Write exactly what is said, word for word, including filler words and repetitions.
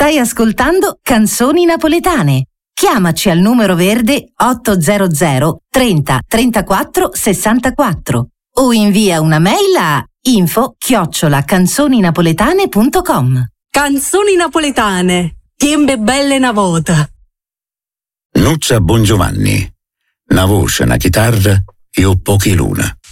Stai ascoltando Canzoni Napoletane. Chiamaci al numero verde ottocento trenta trentaquattro sessantaquattro o invia una mail a info chiocciola canzoninapoletane punto com. Canzoni napoletane, tiembe belle na vota. Nuccia Bongiovanni, una voce, una chitarra e o pochi luna.